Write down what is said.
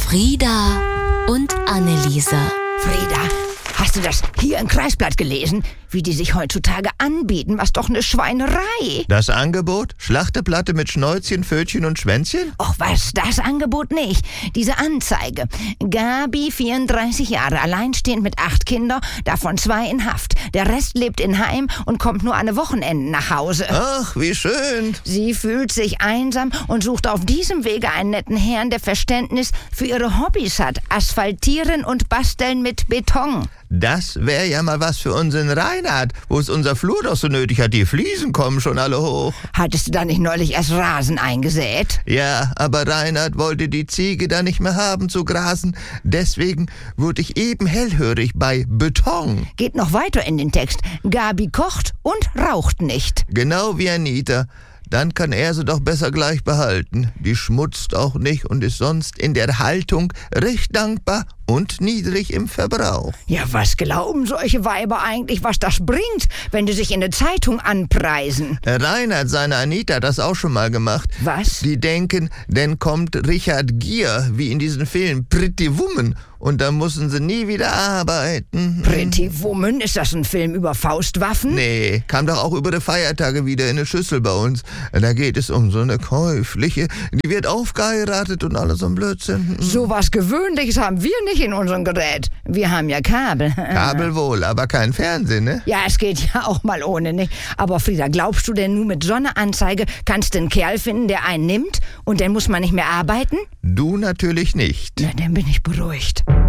Frieda und Anneliese. Frieda, hast du das hier im Kreisblatt gelesen? Wie die sich heutzutage anbieten, was doch eine Schweinerei. Das Angebot? Schlachteplatte mit Schnäuzchen, Pfötchen und Schwänzchen? Och was, das Angebot nicht. Diese Anzeige. Gabi, 34 Jahre, alleinstehend mit 8 Kindern, davon 2 in Haft. Der Rest lebt in Heim und kommt nur an den Wochenenden nach Hause. Ach, wie schön. Sie fühlt sich einsam und sucht auf diesem Wege einen netten Herrn, der Verständnis für ihre Hobbys hat. Asphaltieren und basteln mit Beton. Das wäre ja mal was für unseren Reinhard, wo es unser Flur doch so nötig hat. Die Fliesen kommen schon alle hoch. Hattest du da nicht neulich erst Rasen eingesät? Ja, aber Reinhard wollte die Ziege da nicht mehr haben zu grasen. Deswegen wurde ich eben hellhörig bei Beton. Geht noch weiter in den Text. Gabi kocht und raucht nicht. Genau wie Anita. Dann kann er sie doch besser gleich behalten. Die schmutzt auch nicht und ist sonst in der Haltung recht dankbar und niedrig im Verbrauch. Ja, was glauben solche Weiber eigentlich, was das bringt, wenn die sich in der Zeitung anpreisen? Der Reinhard, seine Anita, hat das auch schon mal gemacht. Was? Die denken, dann kommt Richard Gere, wie in diesem Film Pretty Woman, und dann müssen sie nie wieder arbeiten. Pretty Woman? Ist das ein Film über Faustwaffen? Nee, kam doch auch über die Feiertage wieder in eine Schüssel bei uns. Da geht es um so eine Käufliche, die wird aufgeheiratet und alles so ein Blödsinn. So was Gewöhnliches haben wir nicht in unserem Gerät. Wir haben ja Kabel. Kabel wohl, aber kein Fernsehen, ne? Ja, es geht ja auch mal ohne, nicht? Aber Frieda, glaubst du denn, nur mit so einer Anzeige kannst du einen Kerl finden, der einen nimmt und dann muss man nicht mehr arbeiten? Du natürlich nicht. Na, dann bin ich beruhigt.